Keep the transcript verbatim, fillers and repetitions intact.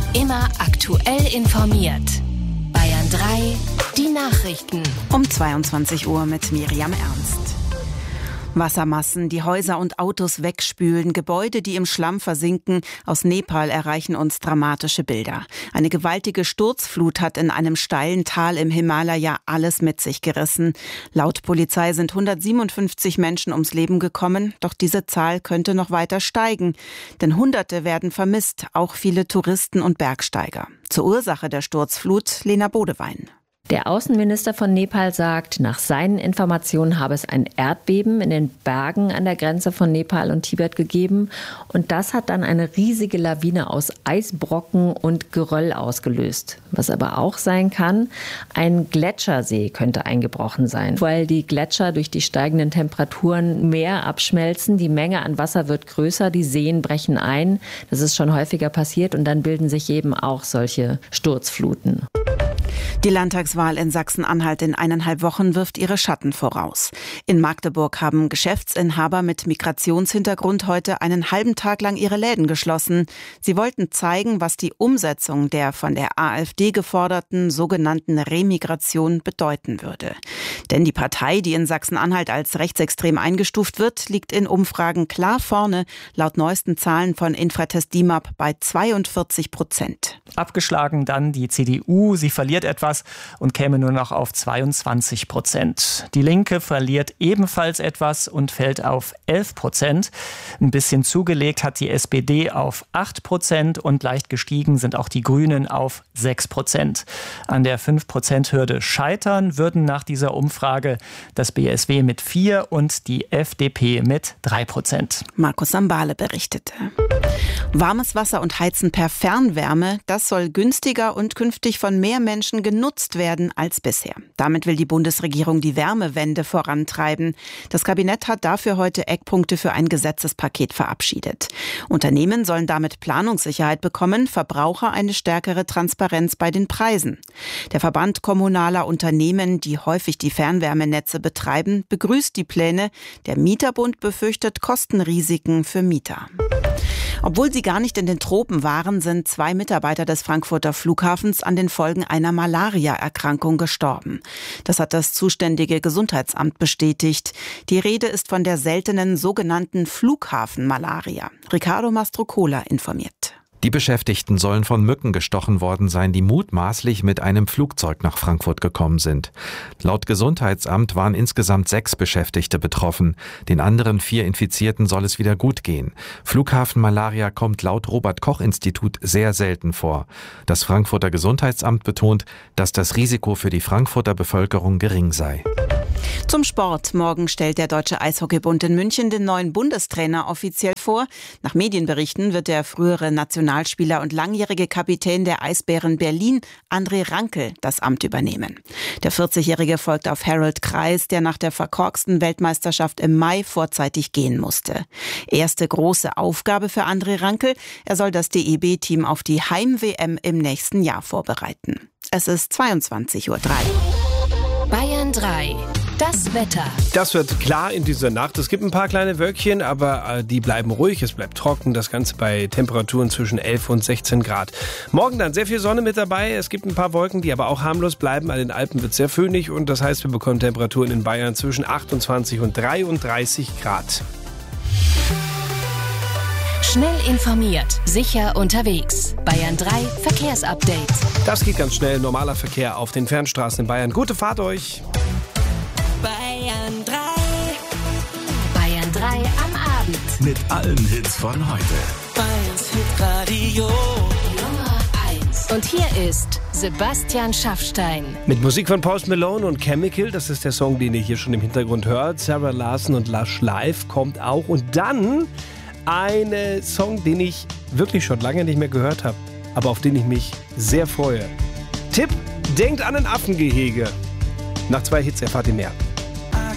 Immer aktuell informiert. Bayern drei, die Nachrichten. Um zweiundzwanzig Uhr mit Miriam Ernst. Wassermassen, die Häuser und Autos wegspülen, Gebäude, die im Schlamm versinken. Aus Nepal erreichen uns dramatische Bilder. Eine gewaltige Sturzflut hat in einem steilen Tal im Himalaya alles mit sich gerissen. Laut Polizei sind hundertsiebenundfünfzig Menschen ums Leben gekommen, doch diese Zahl könnte noch weiter steigen. Denn Hunderte werden vermisst, auch viele Touristen und Bergsteiger. Zur Ursache der Sturzflut Lena Bodewein. Der Außenminister von Nepal sagt, nach seinen Informationen habe es ein Erdbeben in den Bergen an der Grenze von Nepal und Tibet gegeben. Und das hat dann eine riesige Lawine aus Eisbrocken und Geröll ausgelöst. Was aber auch sein kann, ein Gletschersee könnte eingebrochen sein, weil die Gletscher durch die steigenden Temperaturen mehr abschmelzen. Die Menge an Wasser wird größer, die Seen brechen ein. Das ist schon häufiger passiert und dann bilden sich eben auch solche Sturzfluten. Die Landtagswahl in Sachsen-Anhalt in eineinhalb Wochen wirft ihre Schatten voraus. In Magdeburg haben Geschäftsinhaber mit Migrationshintergrund heute einen halben Tag lang ihre Läden geschlossen. Sie wollten zeigen, was die Umsetzung der von der AfD geforderten sogenannten Remigration bedeuten würde. Denn die Partei, die in Sachsen-Anhalt als rechtsextrem eingestuft wird, liegt in Umfragen klar vorne, laut neuesten Zahlen von Infratest D I M A P bei zweiundvierzig Prozent. Abgeschlagen dann die C D U, sie verliert etwas und käme nur noch auf zweiundzwanzig Prozent. Die Linke verliert ebenfalls etwas und fällt auf elf Prozent. Ein bisschen zugelegt hat die S P D auf acht Prozent und leicht gestiegen sind auch die Grünen auf sechs Prozent. An der fünf Prozent Hürde scheitern würden nach dieser Umfrage das B S W mit vier und die F D P mit drei Prozent. Markus Sambale berichtete. Warmes Wasser und Heizen per Fernwärme, das soll günstiger und künftig von mehr Menschen genutzt werden als bisher. Damit will die Bundesregierung die Wärmewende vorantreiben. Das Kabinett hat dafür heute Eckpunkte für ein Gesetzespaket verabschiedet. Unternehmen sollen damit Planungssicherheit bekommen, Verbraucher eine stärkere Transparenz bei den Preisen. Der Verband kommunaler Unternehmen, die häufig die Fernwärmenetze betreiben, begrüßt die Pläne. Der Mieterbund befürchtet Kostenrisiken für Mieter. Obwohl sie gar nicht in den Tropen waren, sind zwei Mitarbeiter des Frankfurter Flughafens an den Folgen einer Malaria-Erkrankung gestorben. Das hat das zuständige Gesundheitsamt bestätigt. Die Rede ist von der seltenen sogenannten Flughafenmalaria. Riccardo Mastrocola informiert. Die Beschäftigten sollen von Mücken gestochen worden sein, die mutmaßlich mit einem Flugzeug nach Frankfurt gekommen sind. Laut Gesundheitsamt waren insgesamt sechs Beschäftigte betroffen. Den anderen vier Infizierten soll es wieder gut gehen. Flughafenmalaria kommt laut Robert-Koch-Institut sehr selten vor. Das Frankfurter Gesundheitsamt betont, dass das Risiko für die Frankfurter Bevölkerung gering sei. Zum Sport. Morgen stellt der Deutsche Eishockeybund in München den neuen Bundestrainer offiziell vor. Nach Medienberichten wird der frühere Nationalspieler und langjährige Kapitän der Eisbären Berlin, André Rankel, das Amt übernehmen. Der vierzigjährige folgt auf Harold Kreis, der nach der verkorksten Weltmeisterschaft im Mai vorzeitig gehen musste. Erste große Aufgabe für André Rankel: Er soll das D E B-Team auf die Heim-W M im nächsten Jahr vorbereiten. Es ist zweiundzwanzig Uhr drei. Bayern drei. Das Wetter. Das wird klar in dieser Nacht. Es gibt ein paar kleine Wölkchen, aber äh, die bleiben ruhig. Es bleibt trocken. Das Ganze bei Temperaturen zwischen elf und sechzehn Grad. Morgen dann sehr viel Sonne mit dabei. Es gibt ein paar Wolken, die aber auch harmlos bleiben. An den Alpen wird es sehr föhnig und das heißt, wir bekommen Temperaturen in Bayern zwischen achtundzwanzig und dreiunddreißig Grad. Schnell informiert, sicher unterwegs. Bayern drei Verkehrsupdate. Das geht ganz schnell. Normaler Verkehr auf den Fernstraßen in Bayern. Gute Fahrt euch. Bayern drei. Bayern drei am Abend. Mit allen Hits von heute. Bayerns Hitradio Nummer eins. Und hier ist Sebastian Schaffstein. Mit Musik von Post Malone und Chemical. Das ist der Song, den ihr hier schon im Hintergrund hört. Sarah Larson und Lush Live kommt auch. Und dann ein Song, den ich wirklich schon lange nicht mehr gehört habe, aber auf den ich mich sehr freue. Tipp: Denkt an ein Affengehege. Nach zwei Hits erfahrt ihr mehr.